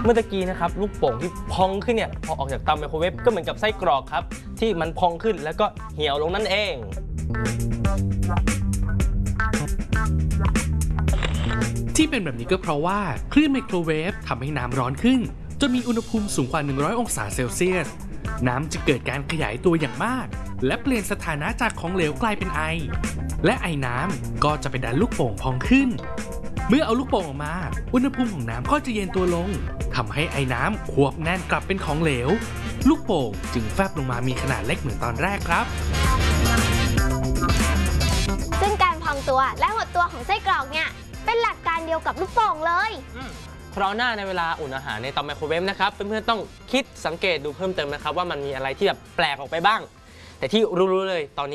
เมื่อตะกี้นะครับลูกโป่งที่พองขึ้นเนี่ยพอออกจากเตาไมโครเวฟก็เหมือนกับไส้กรอกครับที่มันพองขึ้นแล้วก็เหี่ยวลงนั่นเองที่เป็นแบบนี้ก็เพราะว่าคลื่นไมโครเวฟทำให้น้ำร้อนขึ้นจนมีอุณหภูมิสูงกว่า100องศาเซลเซียสน้ำจะเกิดการขยายตัวอย่างมากและเปลี่ยนสถานะจากของเหลวกลายเป็นไอและไอน้ำก็จะไปดันลูกโป่งพองขึ้นเมื่อเอาลูกโป่งออกมาอุณหภูมิของน้ำก็จะเย็นตัวลงทำให้ไอน้ำควบแน่นกลับเป็นของเหลวลูกโป่งจึงแฟบลงมามีขนาดเล็กเหมือนตอนแรกครับซึ่งการพองตัวและหดตัวของไส้กรอกเนี่ยเป็นหลักการเดียวกับลูกโป่งเลยคราวหน้าในเวลาอุ่นอาหารในเตาไมโครเวฟนะครับเพื่อนๆต้องคิดสังเกตดูเพิ่มเติมนะครับว่ามันมีอะไรที่แบบแปลกออกไปบ้างแต่ที่รู้ๆเลยตอนนี้